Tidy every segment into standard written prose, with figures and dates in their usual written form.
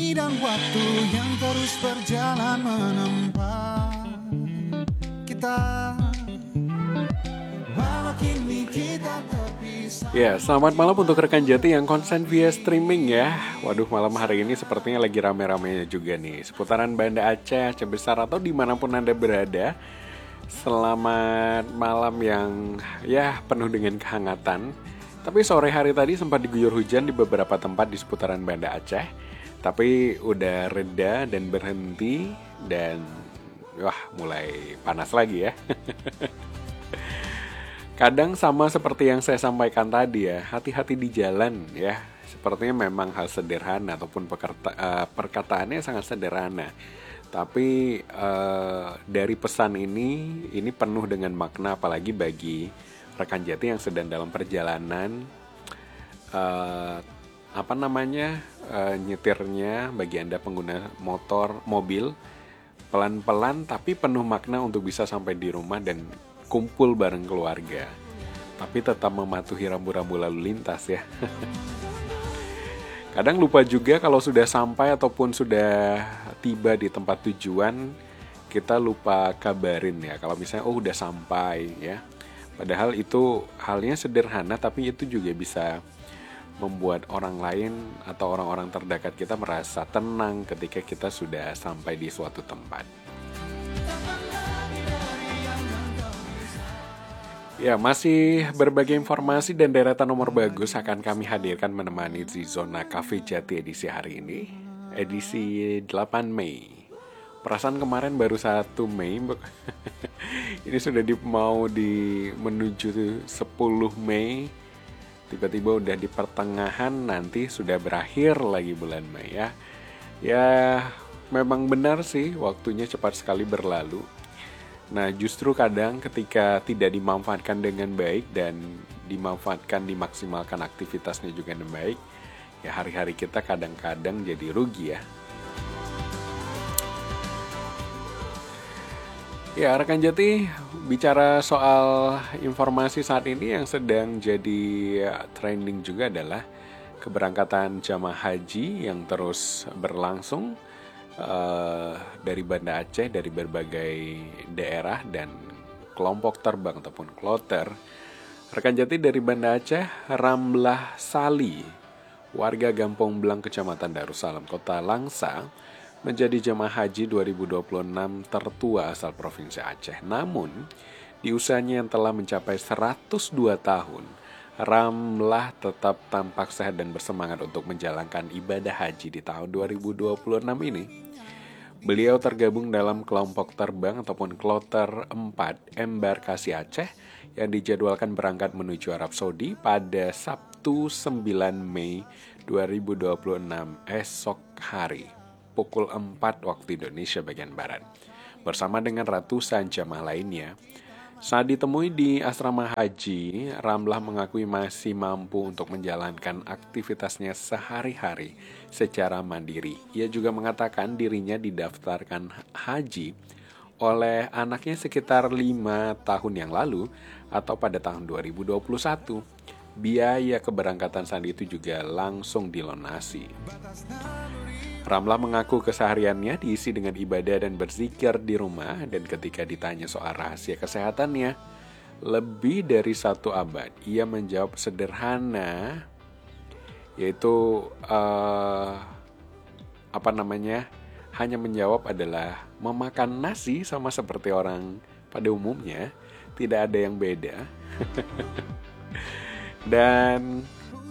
bumi dan waktu yang terus berjalan menempa kita. Walau kini kita terpisah. Ya, selamat malam untuk rekan Jati yang konsen via streaming ya. Waduh, malam hari ini sepertinya lagi rame-ramenya juga nih. Seputaran Banda Aceh, Aceh Besar atau dimanapun Anda berada. Selamat malam yang ya penuh dengan kehangatan. Tapi sore hari tadi sempat diguyur hujan di beberapa tempat di seputaran Banda Aceh. Tapi udah reda dan berhenti dan wah mulai panas lagi ya. Kadang sama seperti yang saya sampaikan tadi ya, hati-hati di jalan ya. Sepertinya memang hal sederhana ataupun perkataannya sangat sederhana. Tapi dari pesan ini penuh dengan makna apalagi bagi rekan Jati yang sedang dalam perjalanan nyetirnya bagi Anda pengguna motor, mobil pelan-pelan tapi penuh makna untuk bisa sampai di rumah dan kumpul bareng keluarga. Tapi tetap mematuhi rambu-rambu lalu lintas ya. Kadang lupa juga kalau sudah sampai ataupun sudah tiba di tempat tujuan, kita lupa kabarin ya. Kalau misalnya udah sampai ya. Padahal itu halnya sederhana tapi itu juga bisa membuat orang lain atau orang-orang terdekat kita merasa tenang ketika kita sudah sampai di suatu tempat. Ya, masih berbagai informasi dan deretan nomor bagus akan kami hadirkan menemani di Zona Cafe Jati edisi hari ini, edisi 8 Mei. Perasaan kemarin baru 1 Mei, ini sudah menuju 10 Mei, tiba-tiba udah di pertengahan, nanti sudah berakhir lagi bulan Mei ya. Ya, memang benar sih waktunya cepat sekali berlalu. Nah, justru kadang ketika tidak dimanfaatkan dengan baik dan dimaksimalkan aktivitasnya juga dengan baik, ya hari-hari kita kadang-kadang jadi rugi ya. Ya, rekan Jati, bicara soal informasi saat ini yang sedang jadi trending juga adalah keberangkatan jamaah haji yang terus berlangsung dari Banda Aceh, dari berbagai daerah dan kelompok terbang ataupun kloter. Rekan Jati dari Banda Aceh, Ramlah Sali, warga Gampong Belang, Kecamatan Darussalam, Kota Langsa, menjadi jemaah haji 2026 tertua asal Provinsi Aceh. Namun, di usianya yang telah mencapai 102 tahun, Ramlah tetap tampak sehat dan bersemangat untuk menjalankan ibadah haji di tahun 2026 ini. Beliau tergabung dalam kelompok terbang ataupun kloter 4 embarkasi Aceh yang dijadwalkan berangkat menuju Arab Saudi pada Sabtu 9 Mei 2026 esok hari pukul 4 waktu Indonesia bagian Barat bersama dengan ratusan jamaah lainnya. Saat ditemui di asrama haji, Ramlah mengakui masih mampu untuk menjalankan aktivitasnya sehari-hari secara mandiri. Ia juga mengatakan dirinya didaftarkan haji oleh anaknya sekitar 5 tahun yang lalu atau pada tahun 2021. Biaya keberangkatan saat itu juga langsung dilunasi. Ramlah mengaku kesehariannya diisi dengan ibadah dan berzikir di rumah, dan ketika ditanya soal rahasia kesehatannya, lebih dari 1 abad, ia menjawab sederhana, yaitu hanya menjawab adalah memakan nasi sama seperti orang pada umumnya, tidak ada yang beda. Dan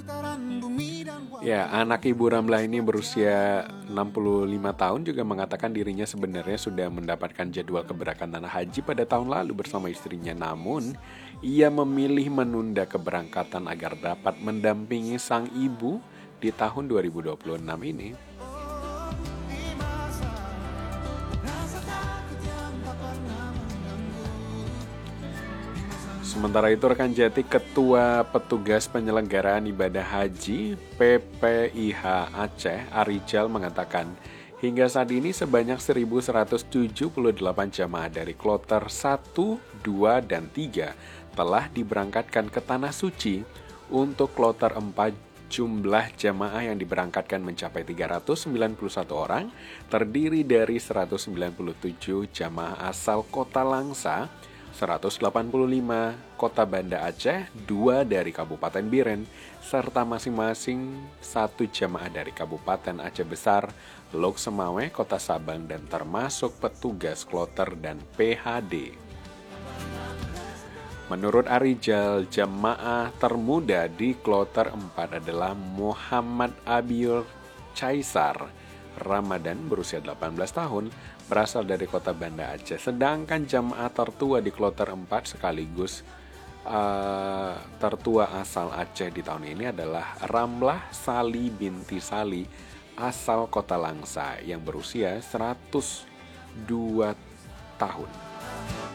ya, anak Ibu Ramlah ini berusia 65 tahun juga mengatakan dirinya sebenarnya sudah mendapatkan jadwal keberangkatan haji pada tahun lalu bersama istrinya. Namun, ia memilih menunda keberangkatan agar dapat mendampingi sang ibu di tahun 2026 ini. Sementara itu rekan Jati, Ketua Petugas Penyelenggaraan Ibadah Haji PPIH Aceh, Arijal mengatakan, hingga saat ini sebanyak 1.178 jamaah dari kloter 1, 2, dan 3 telah diberangkatkan ke Tanah Suci. Untuk kloter 4 Jumlah jamaah yang diberangkatkan mencapai 391 orang, terdiri dari 197 jamaah asal Kota Langsa, 185 Kota Banda Aceh, 2 dari Kabupaten Biren, serta masing-masing 1 jamaah dari Kabupaten Aceh Besar, Lok Semawe, Kota Sabang, dan termasuk petugas kloter dan PHD. Menurut Arijal, jamaah termuda di kloter 4 adalah Muhammad Abiur Caisar Ramadan berusia 18 tahun, berasal dari Kota Banda Aceh. Sedangkan jamaah tertua di kloter 4 sekaligus tertua asal Aceh di tahun ini adalah Ramlah Sali binti Sali asal Kota Langsa yang berusia 102 tahun.